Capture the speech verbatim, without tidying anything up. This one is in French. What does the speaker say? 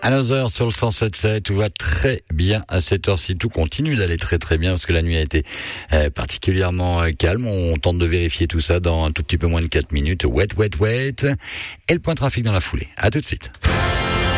Another sur le cent sept sept, tout va très bien à cette heure-ci. Tout continue d'aller très très bien parce que la nuit a été euh, particulièrement euh, calme. On tente de vérifier tout ça dans un tout petit peu moins de quatre minutes. Wet, wet, wet. Et le point trafic dans la foulée. À tout de suite.